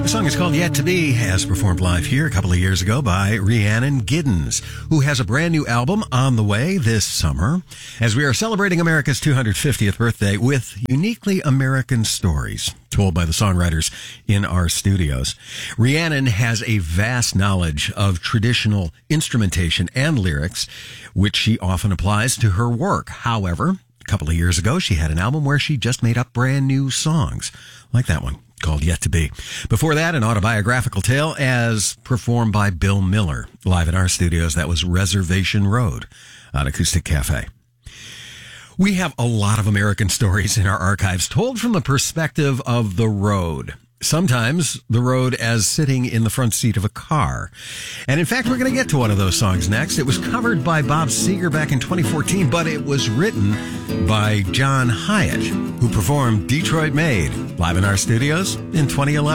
The song is called Yet to Be, as performed live here a couple of years ago by Rhiannon Giddens, who has a brand new album on the way this summer, as we are celebrating America's 250th birthday with uniquely American stories told by the songwriters in our studios. Rhiannon has a vast knowledge of traditional instrumentation and lyrics, which she often applies to her work. However, a couple of years ago, she had an album where she just made up brand new songs, like that one, called Yet to Be. Before that, an autobiographical tale as performed by Bill Miller, live in our studios. That was Reservation Road on Acoustic Cafe. We have a lot of American stories in our archives told from the perspective of the road. Sometimes the road as sitting in the front seat of a car. And in fact, we're going to get to one of those songs next. It was covered by Bob Seger back in 2014, but it was written by John Hiatt, who performed Detroit Made live in our studios in 2011.